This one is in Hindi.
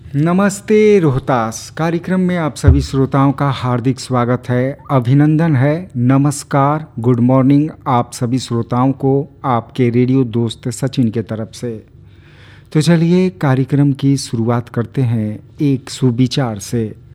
नमस्ते रोहतास कार्यक्रम में आप सभी श्रोताओं का हार्दिक स्वागत है, अभिनंदन है, नमस्कार, गुड मॉर्निंग आप सभी श्रोताओं को आपके रेडियो दोस्त सचिन के तरफ से। तो चलिए कार्यक्रम की शुरुआत करते हैं एक सुविचार से।